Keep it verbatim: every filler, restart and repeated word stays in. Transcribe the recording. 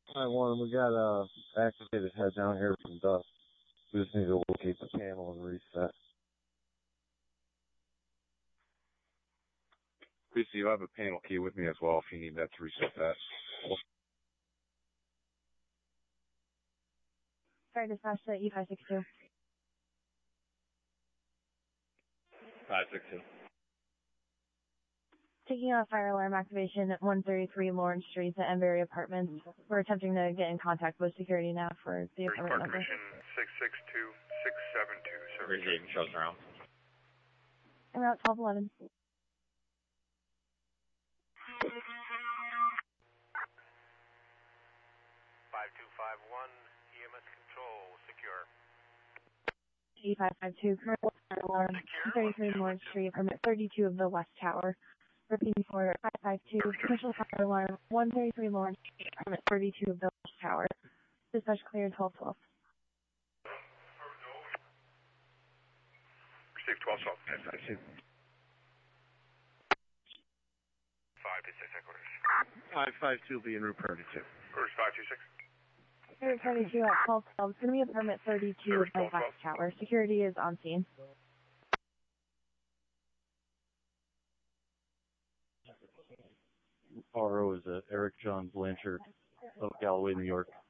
I want we got a activated head down here from dust. We just need to locate the panel and reset. Please, you have a panel key with me as well if you need that to reset that. Sorry, dispatch to E five six two. five six two. Taking a fire alarm activation at one thirty-three Lawrence Street at Embury Apartments. We're attempting to get in contact with security now for the apartment number. Commission six six two six seven two. Service Regime shows around. I'm out twelve eleven. five two five one, E M S control, secure. E five five two, current fire alarm, one thirty-three Lawrence Street, apartment thirty-two of the West Tower. Repeating for five five two, commercial fire alarm, one thirty-three Lawrence Street, apartment thirty-two of the West Tower. Dispatch cleared twelve twelve. Receive twelve twelve. five two six headquarters. five five two will be in route thirty-two. Orders five two six. Route thirty-two at twelve twelve. It's going to be apartment thirty-two of the West Tower. Security is on scene. R O is uh, Eric John Blanchard of Galloway, New York.